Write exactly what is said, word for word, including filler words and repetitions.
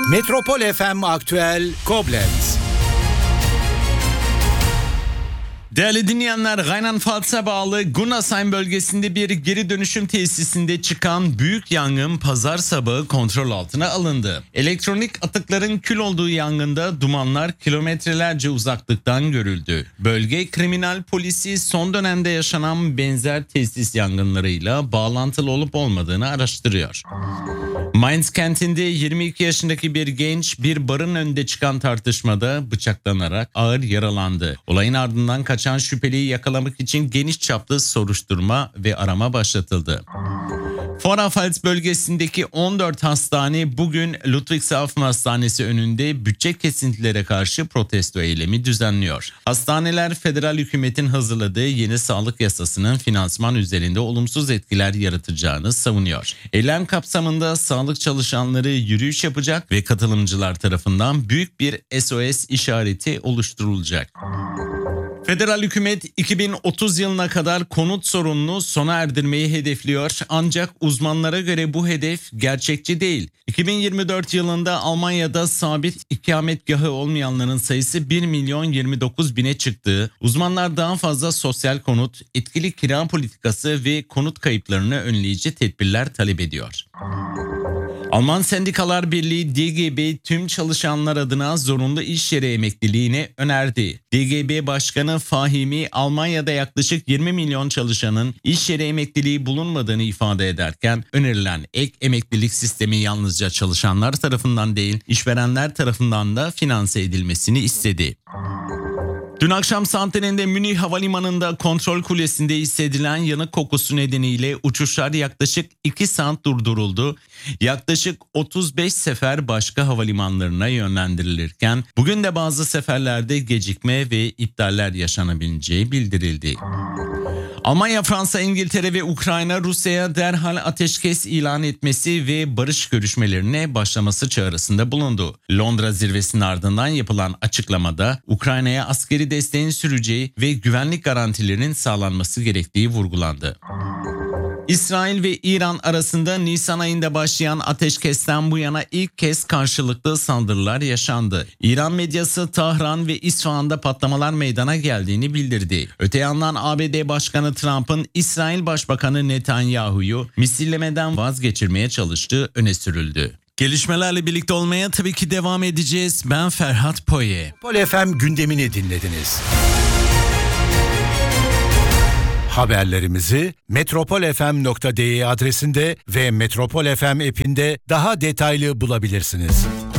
Metropol F M Aktüel Koblenz. Değerli dinleyenler, Rheinland-Pfalz'a bağlı Gunasheim bölgesinde bir geri dönüşüm tesisinde çıkan büyük yangın pazar sabahı kontrol altına alındı. Elektronik atıkların kül olduğu yangında dumanlar kilometrelerce uzaklıktan görüldü. Bölge kriminal polisi son dönemde yaşanan benzer tesis yangınlarıyla bağlantılı olup olmadığını araştırıyor. Mainz kentinde yirmi iki yaşındaki bir genç bir barın önünde çıkan tartışmada bıçaklanarak ağır yaralandı. Olayın ardından kaçan şüpheliyi yakalamak için geniş çaplı soruşturma ve arama başlatıldı. Vorarlberg bölgesindeki on dört hastane bugün Ludwigshafen Hastanesi önünde bütçe kesintilere karşı protesto eylemi düzenliyor. Hastaneler federal hükümetin hazırladığı yeni sağlık yasasının finansman üzerinde olumsuz etkiler yaratacağını savunuyor. Eylem kapsamında sağlık çalışanları yürüyüş yapacak ve katılımcılar tarafından büyük bir S O S işareti oluşturulacak. Federal hükümet iki bin otuz yılına kadar konut sorununu sona erdirmeyi hedefliyor, ancak uzmanlara göre bu hedef gerçekçi değil. iki bin yirmi dört yılında Almanya'da sabit ikametgahı olmayanların sayısı bir milyon yirmi dokuz bine çıktı. Uzmanlar daha fazla sosyal konut, etkili kira politikası ve konut kayıplarını önleyici tedbirler talep ediyor. Alman Sendikalar Birliği D G B tüm çalışanlar adına zorunlu iş yeri emekliliğini önerdi. D G B Başkanı Fahimi, Almanya'da yaklaşık yirmi milyon çalışanın iş yeri emekliliği bulunmadığını ifade ederken, önerilen ek emeklilik sistemi yalnızca çalışanlar tarafından değil, işverenler tarafından da finanse edilmesini istedi. Dün akşam saatlerinde Münih Havalimanı'nda kontrol kulesinde hissedilen yanık kokusu nedeniyle uçuşlar yaklaşık iki saat durduruldu. Yaklaşık otuz beş sefer başka havalimanlarına yönlendirilirken bugün de bazı seferlerde gecikme ve iptaller yaşanabileceği bildirildi. Almanya, Fransa, İngiltere ve Ukrayna Rusya'ya derhal ateşkes ilan etmesi ve barış görüşmelerine başlaması çağrısında bulundu. Londra zirvesinin ardından yapılan açıklamada Ukrayna'ya askeri desteğin süreceği ve güvenlik garantilerinin sağlanması gerektiği vurgulandı. İsrail ve İran arasında Nisan ayında başlayan ateşkesten bu yana ilk kez karşılıklı saldırılar yaşandı. İran medyası Tahran ve İsfahan'da patlamalar meydana geldiğini bildirdi. Öte yandan A B D Başkanı Trump'ın İsrail Başbakanı Netanyahu'yu misillemeden vazgeçirmeye çalıştığı öne sürüldü. Gelişmelerle birlikte olmaya tabii ki devam edeceğiz. Ben Ferhat Poye. Metropol F M gündemini dinlediniz. Haberlerimizi metropol f m nokta d e adresinde ve Metropol F M app'inde daha detaylı bulabilirsiniz.